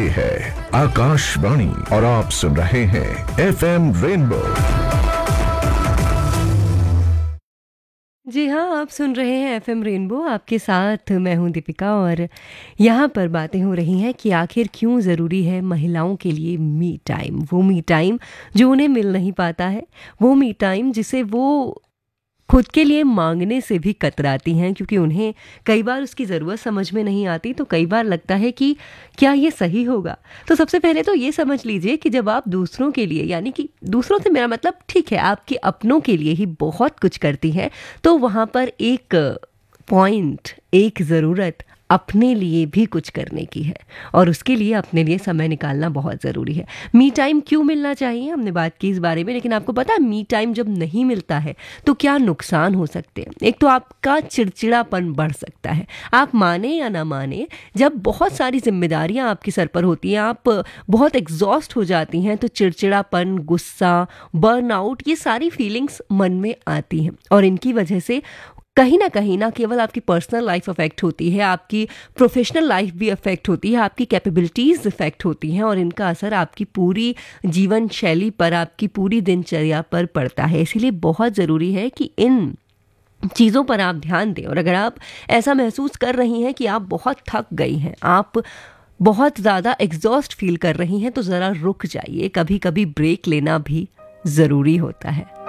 ये है आकाशवाणी और आप सुन रहे हैं FM रेनबो। जी हाँ, आप सुन रहे हैं FM रेनबो। आपके साथ मैं हूँ दीपिका और यहाँ पर बातें हो रही हैं कि आखिर क्यों ज़रूरी है महिलाओं के लिए मी टाइम। वो मी टाइम जो उन्हें मिल नहीं पाता है, वो मी टाइम जिसे वो खुद के लिए मांगने से भी कतराती हैं, क्योंकि उन्हें कई बार उसकी ज़रूरत समझ में नहीं आती। तो कई बार लगता है कि क्या ये सही होगा। तो सबसे पहले तो ये समझ लीजिए कि जब आप दूसरों के लिए, यानी कि दूसरों से मेरा मतलब ठीक है आपके अपनों के लिए ही बहुत कुछ करती हैं, तो वहाँ पर एक पॉइंट, एक ज़रूरत अपने लिए भी कुछ करने की है और उसके लिए अपने लिए समय निकालना बहुत ज़रूरी है। मी टाइम क्यों मिलना चाहिए, हमने बात की इस बारे में, लेकिन आपको पता है मी टाइम जब नहीं मिलता है तो क्या नुकसान हो सकते हैं। एक तो आपका चिड़चिड़ापन बढ़ सकता है। आप माने या ना माने, जब बहुत सारी जिम्मेदारियां आपके सर पर होती हैं, आप बहुत एग्जॉस्ट हो जाती हैं, तो चिड़चिड़ापन, गुस्सा, बर्नआउट, ये सारी फीलिंग्स मन में आती हैं और इनकी वजह से कहीं ना केवल आपकी पर्सनल लाइफ अफेक्ट होती है, आपकी प्रोफेशनल लाइफ भी अफेक्ट होती है, आपकी कैपेबिलिटीज़ अफेक्ट होती हैं और इनका असर आपकी पूरी जीवन शैली पर, आपकी पूरी दिनचर्या पर पड़ता है। इसीलिए बहुत ज़रूरी है कि इन चीज़ों पर आप ध्यान दें। और अगर आप ऐसा महसूस कर रही हैं कि आप बहुत थक गई हैं, आप बहुत ज़्यादा एग्जॉस्ट फील कर रही हैं, तो ज़रा रुक जाइए। कभी कभी ब्रेक लेना भी ज़रूरी होता है।